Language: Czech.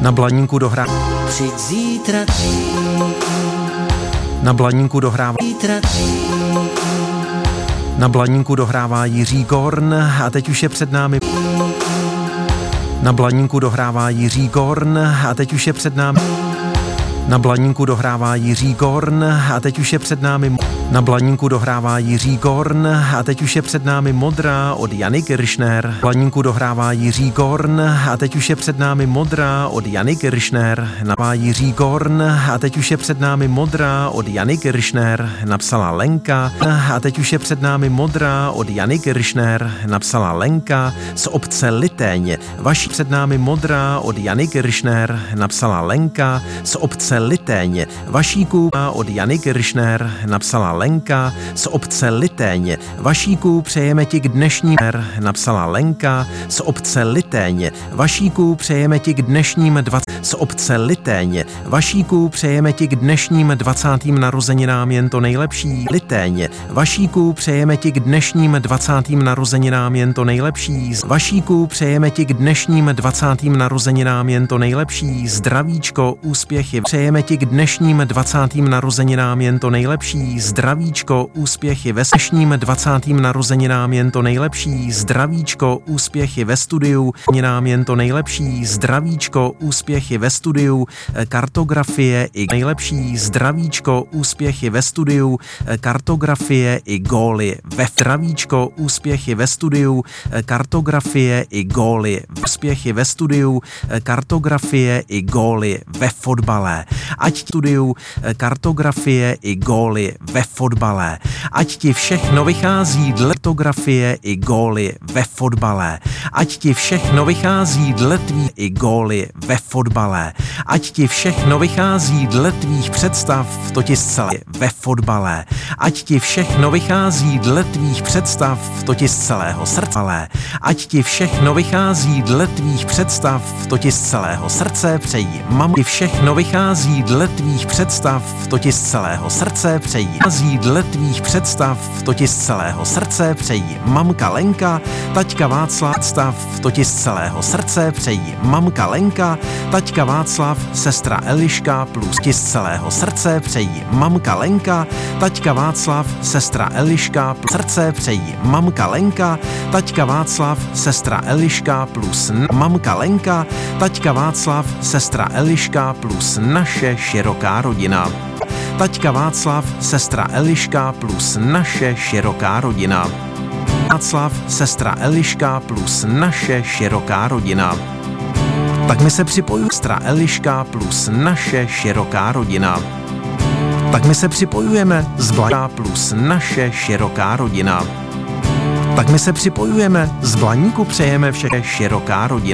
Na Blaníku dohrává. Přijď zítra Na Blaníku dohrává. Na Blaníku dohrává Jiří Gorn a teď už je před námi. Na Blaníku dohrává Jiří Gorn a teď už je před námi. Na Blaníku dohrává Jiří Gorn a teď už je před námi. Na Blaníku dohrává Jiří Gorn a teď už je před námi modrá od Jany Kiršner. Na Blaníku dohrává Jiří Gorn a teď už je před námi modrá od Jany Kiršner. Na Jiří Gorn a teď už je před námi modrá od Jany Kiršner. Napsala Lenka a teď už je před námi modrá od Jany Kiršner. Napsala Lenka z obce Litéň. Vaší před námi modrá od Jany Kiršner. Napsala Lenka z obce Litéň. Vašíku od Jany Kiršner. Napsala Lenka z obce Litéň. Vašíku přejeme ti k dnešním. Napsala Lenka z obce Litéň. Vašíku přejeme ti k dnešním 20. Z obce Litéň. Vašíku přejeme ti k dnešním 20. narozeninám jen to nejlepší. Litéň. Vašíku přejeme ti k dnešním 20. narozeninám jen to nejlepší. Vašíku přejeme ti k dnešním 20. narozeninám jen to nejlepší. Zdravíčko, úspěchy. Přejeme ti k dnešním 20. narozeninám jen to nejlepší. Zdravíčko, úspěchy ve dnešním 20. narozeninám jen to nejlepší. Zdravíčko, úspěchy ve studiu. Nám jen to nejlepší. Zdravíčko, úspěchy ve studiu. Kartografie i nejlepší. Zdravíčko, úspěchy ve studiu. Kartografie i góly. Ve zdravíčko, úspěchy ve studiu. Kartografie i góly. Úspěchy ve studiu. Kartografie i góly ve fotbale. Ať studiu kartografie i góly ve fotbale. Ať ti všechno vychází dle kartografie i góly ve fotbale. Ať ti všechno vychází dle tvých i góly ve fotbale. Ať ti všechno vychází dle tvých představ, to ti zcela ve fotbale. Ať ti všechno vychází dle tvých představ, to ti z celého srdce. Ať ti všechno vychází dle tvých představ, to ti z celého srdce přejí. Mam ti všechno vychází dle tvých představ, to ti z celého srdce přejí. Vychází dle tvých představ, to ti z celého srdce přejí. Mamka Lenka, taťka Václav, představ, to ti z celého srdce přejí. Mamka Lenka, taťka Václav, sestra Eliška plus ti z celého srdce přejí. Mamka Lenka, taťka Václav, sestra Eliška plus srdce přejí. Mamka Lenka, taťka Václav, sestra Eliška plus mamka Lenka, taťka Václav, sestra Eliška plus naše široká rodina. Taťka Václav, sestra Eliška plus naše široká rodina. Václav, sestra Eliška plus naše široká rodina. Tak my se připojujeme. Sestra Eliška plus naše široká rodina. Tak my se připojujeme z Blaníka plus naše široká rodina. Tak my se připojujeme z Blaníku, přejeme vše široká rodina.